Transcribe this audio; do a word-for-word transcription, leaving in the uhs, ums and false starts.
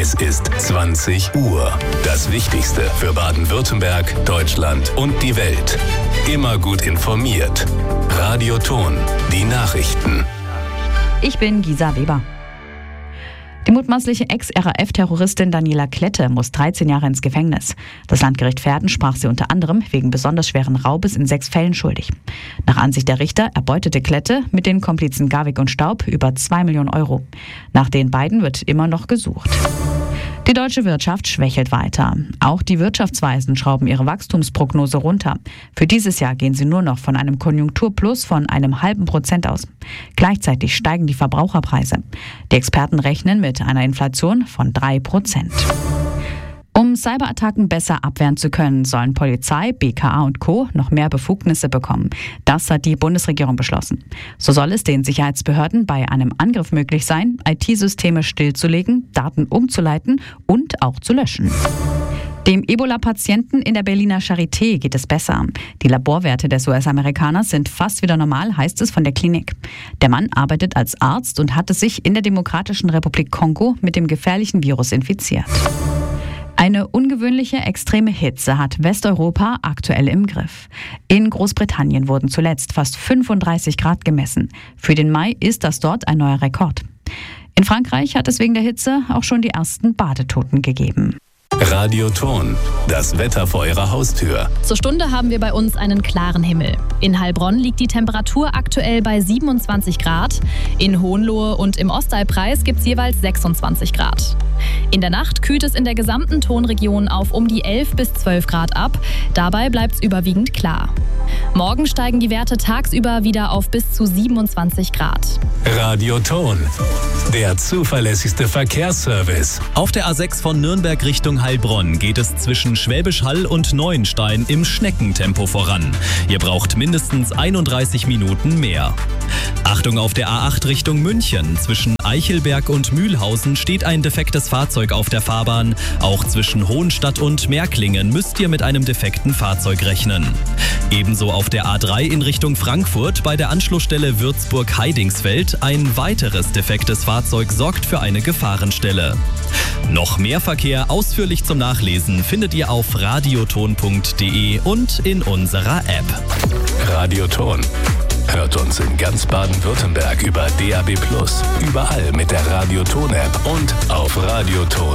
Es ist zwanzig Uhr. Das Wichtigste für Baden-Württemberg, Deutschland und die Welt. Immer gut informiert. Radio Ton, die Nachrichten. Ich bin Gisa Weber. Die mutmaßliche Ex-R A F-Terroristin Daniela Klette muss dreizehn Jahre ins Gefängnis. Das Landgericht Verden sprach sie unter anderem wegen besonders schweren Raubes in sechs Fällen schuldig. Nach Ansicht der Richter erbeutete Klette mit den Komplizen Garwig und Staub über zwei Millionen Euro. Nach den beiden wird immer noch gesucht. Die deutsche Wirtschaft schwächelt weiter. Auch die Wirtschaftsweisen schrauben ihre Wachstumsprognose runter. Für dieses Jahr gehen sie nur noch von einem Konjunkturplus von einem halben Prozent aus. Gleichzeitig steigen die Verbraucherpreise. Die Experten rechnen mit einer Inflation von drei Prozent. Um Cyberattacken besser abwehren zu können, sollen Polizei, B K A und Co. noch mehr Befugnisse bekommen. Das hat die Bundesregierung beschlossen. So soll es den Sicherheitsbehörden bei einem Angriff möglich sein, I T-Systeme stillzulegen, Daten umzuleiten und auch zu löschen. Dem Ebola-Patienten in der Berliner Charité geht es besser. Die Laborwerte des U S-Amerikaners sind fast wieder normal, heißt es von der Klinik. Der Mann arbeitet als Arzt und hatte sich in der Demokratischen Republik Kongo mit dem gefährlichen Virus infiziert. Eine ungewöhnliche extreme Hitze hat Westeuropa aktuell im Griff. In Großbritannien wurden zuletzt fast fünfunddreißig Grad gemessen. Für den Mai ist das dort ein neuer Rekord. In Frankreich hat es wegen der Hitze auch schon die ersten Badetoten gegeben. Radio Ton, das Wetter vor Ihrer Haustür. Zur Stunde haben wir bei uns einen klaren Himmel. In Heilbronn liegt die Temperatur aktuell bei siebenundzwanzig Grad. In Hohenlohe und im Ostallpreis gibt es jeweils sechsundzwanzig Grad. In der Nacht kühlt es in der gesamten Tonregion auf um die elf bis zwölf Grad ab. Dabei bleibt es überwiegend klar. Morgen steigen die Werte tagsüber wieder auf bis zu siebenundzwanzig Grad. Radio Ton, der zuverlässigste Verkehrsservice. Auf der A sechs von Nürnberg Richtung Heilbronn geht es zwischen Schwäbisch Hall und Neuenstein im Schneckentempo voran. Ihr braucht mindestens einunddreißig Minuten mehr. Achtung auf der A acht Richtung München. Zwischen Eichelberg und Mühlhausen steht ein defektes Fahrzeug auf der Fahrbahn. Auch zwischen Hohenstadt und Märklingen müsst ihr mit einem defekten Fahrzeug rechnen. Ebenso auf der A drei in Richtung Frankfurt bei der Anschlussstelle Würzburg-Heidingsfeld. Ein weiteres defektes Fahrzeug sorgt für eine Gefahrenstelle. Noch mehr Verkehr ausführlich zum Nachlesen findet ihr auf radioton punkt de und in unserer App. Radio Ton. Hört uns in ganz Baden-Württemberg über D A B plus, überall mit der Radio Ton App und auf radioton.